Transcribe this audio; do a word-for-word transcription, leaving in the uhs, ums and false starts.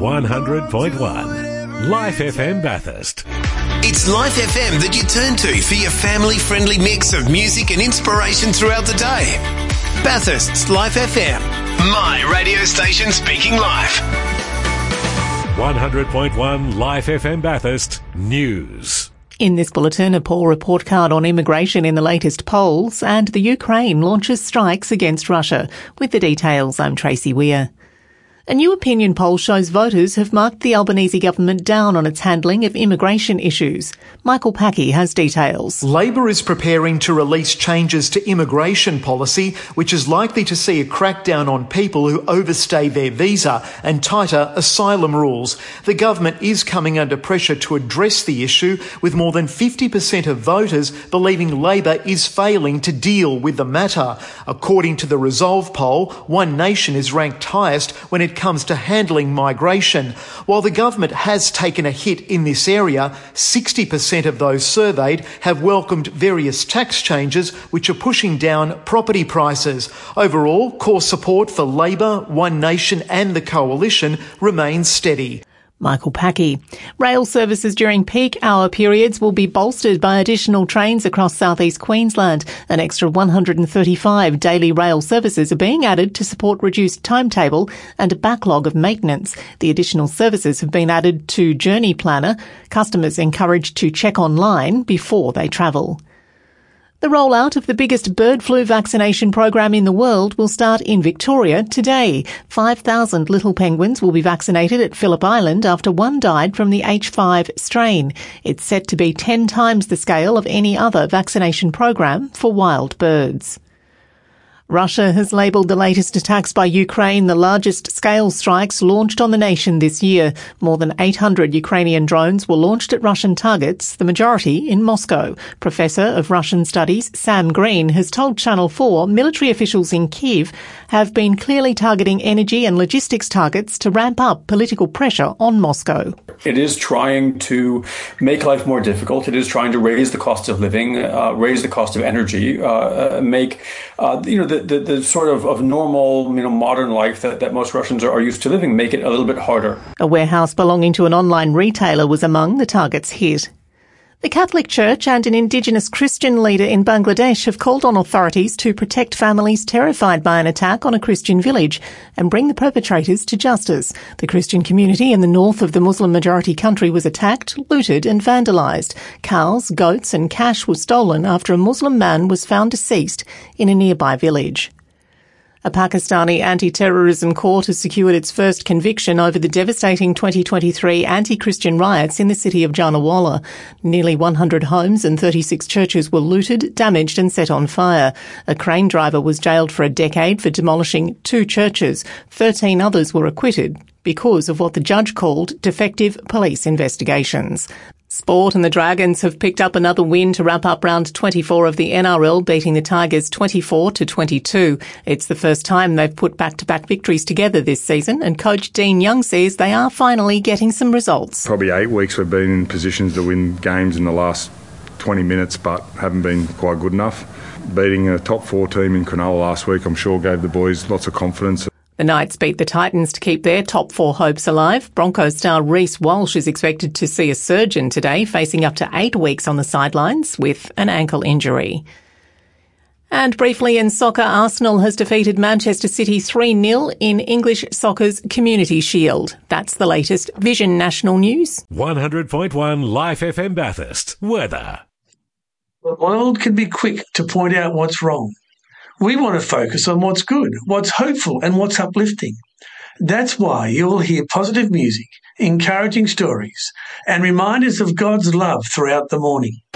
one hundred point one Life F M Bathurst. It's Life F M that you turn to for your family-friendly mix of music and inspiration throughout the day. Bathurst's Life F M, my radio station speaking life. one hundred point one Life F M Bathurst News. In this bulletin, a poll report card on immigration in the latest polls, and the Ukraine launches strikes against Russia. With the details, I'm Tracy Weir. A new opinion poll shows voters have marked the Albanese government down on its handling of immigration issues. Michael Packey has details. Labor is preparing to release changes to immigration policy, which is likely to see a crackdown on people who overstay their visa and tighter asylum rules. The government is coming under pressure to address the issue, with more than fifty percent of voters believing Labor is failing to deal with the matter. According to the Resolve poll, One Nation is ranked highest when it comes to handling migration. While the government has taken a hit in this area, sixty percent of those surveyed have welcomed various tax changes which are pushing down property prices. Overall, core support for Labor, One Nation and the Coalition remains steady. Michael Packey. Rail services during peak hour periods will be bolstered by additional trains across southeast Queensland. An extra one hundred thirty-five daily rail services are being added to support reduced timetable and a backlog of maintenance. The additional services have been added to Journey Planner. Customers encouraged to check online before they travel. The rollout of the biggest bird flu vaccination program in the world will start in Victoria today. five thousand little penguins will be vaccinated at Phillip Island after one died from the H five strain. It's set to be ten times the scale of any other vaccination program for wild birds. Russia has labelled the latest attacks by Ukraine the largest-scale strikes launched on the nation this year. More than eight hundred Ukrainian drones were launched at Russian targets, the majority in Moscow. Professor of Russian Studies Sam Green has told Channel four military officials in Kyiv have been clearly targeting energy and logistics targets to ramp up political pressure on Moscow. It is trying to make life more difficult. It is trying to raise the cost of living, uh, raise the cost of energy, uh, uh, make uh, you know the The, the sort of, of normal, you know, modern life that, that most Russians are, are used to living, make it a little bit harder. A warehouse belonging to an online retailer was among the targets hit. The Catholic Church and an Indigenous Christian leader in Bangladesh have called on authorities to protect families terrified by an attack on a Christian village and bring the perpetrators to justice. The Christian community in the north of the Muslim-majority country was attacked, looted and vandalised. Cows, goats and cash were stolen after a Muslim man was found deceased in a nearby village. A Pakistani anti-terrorism court has secured its first conviction over the devastating twenty twenty-three anti-Christian riots in the city of Janawala. Nearly one hundred homes and thirty-six churches were looted, damaged and set on fire. A crane driver was jailed for a decade for demolishing two churches. Thirteen others were acquitted because of what the judge called defective police investigations. Sport and the Dragons have picked up another win to wrap up round twenty-four of the N R L, beating the Tigers twenty-four to twenty-two. It's the first time they've put back-to-back victories together this season, and coach Dean Young says they are finally getting some results. Probably eight weeks we've been in positions to win games in the last twenty minutes, but haven't been quite good enough. Beating a top four team in Cronulla last week, I'm sure gave the boys lots of confidence. The Knights beat the Titans to keep their top four hopes alive. Broncos star Reece Walsh is expected to see a surgeon today, facing up to eight weeks on the sidelines with an ankle injury. And briefly in soccer, Arsenal has defeated Manchester City three nil in English soccer's Community Shield. That's the latest Vision National News. one hundred point one Life F M Bathurst. Weather. The world can be quick to point out what's wrong. We want to focus on what's good, what's hopeful and what's uplifting. That's why you'll hear positive music, encouraging stories and reminders of God's love throughout the morning.